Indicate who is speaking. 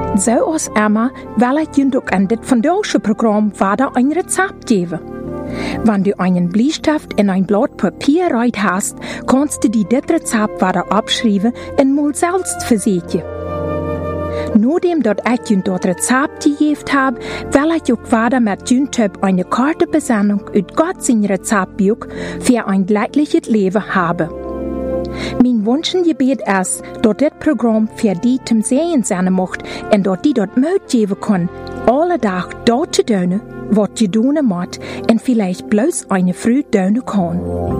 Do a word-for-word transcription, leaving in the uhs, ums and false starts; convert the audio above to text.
Speaker 1: Zo als Emma wil ik je ook aan dit vandaagse programma verder een recept geven. Wenn du einen Bleistift in ein Blatt Papier rein hast, kannst du dir dit Rezept verder abschreiben und mal selbst versetzen. Nachdem dat ich je dat Rezept gegeben habe, will ich auch weiter mit je eine Kartebesendung uit Gott sein Rezeptbuch für ein glückliches Leben haben. Mein Wunschgebet ist, dass das Programm für die zum Sehen sein macht und dass die dort Mut geben kann, alle Tag dort zu tun, was je tun muss und vielleicht bloß eine Früh tun kann.